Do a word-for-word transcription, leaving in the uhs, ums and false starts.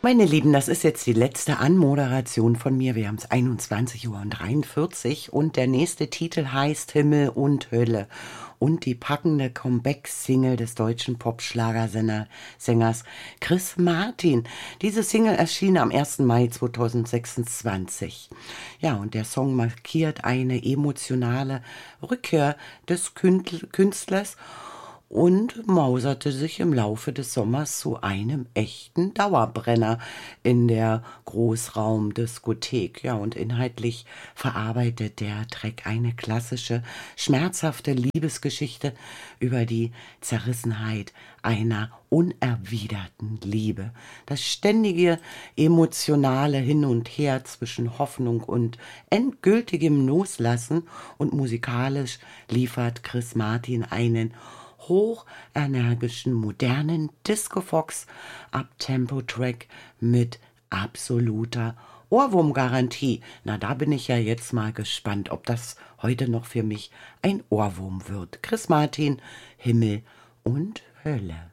Meine Lieben, das ist jetzt die letzte Anmoderation von mir. Wir haben es einundzwanzig Uhr dreiundvierzig und der nächste Titel heißt Himmel und Hölle und die packende Comeback-Single des deutschen Popschlagersängers Chris Martin. Diese Single erschien am ersten Mai zweitausendsechsundzwanzig. Ja, und der Song markiert eine emotionale Rückkehr des Künstlers und mauserte sich im Laufe des Sommers zu einem echten Dauerbrenner in der Großraumdiskothek. Ja, und inhaltlich verarbeitet der Track eine klassische, schmerzhafte Liebesgeschichte über die Zerrissenheit einer unerwiderten Liebe. Das ständige emotionale Hin und Her zwischen Hoffnung und endgültigem Loslassen, und musikalisch liefert Chris Martin einen hochenergischen, modernen Disco-Fox Up-Tempo-Track mit absoluter Ohrwurmgarantie. Na, da bin ich ja jetzt mal gespannt, ob das heute noch für mich ein Ohrwurm wird. Chris Martin, Himmel und Hölle.